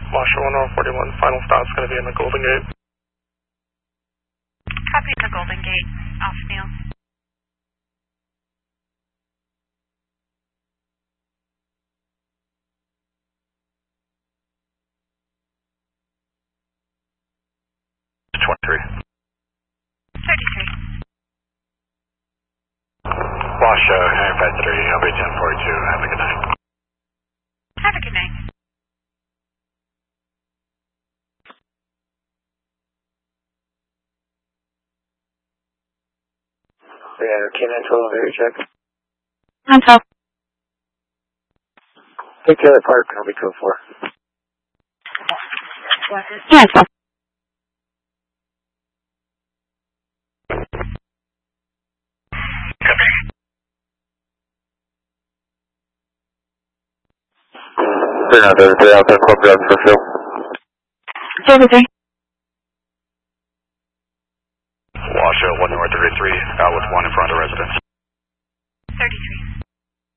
Washoe 1041, final stop's going to be in the Golden Gate. Copy the Golden Gate, off Neil. Washoe, 953, LB 1042, have a good night. Have a good night. Yeah, K9 12, very check. On top. Take the other part, I'll be code 4. Yeah, it's They're not there, they're out there, club guard for Phil. everything. Washoe 1033, out with 1 in front.